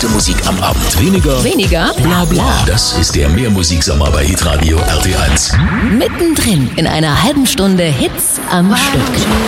gute Musik am Abend. Weniger Bla bla. Das ist der Mehrmusiksommer bei Hitradio RT1. Mittendrin in einer halben Stunde Hits am Stück.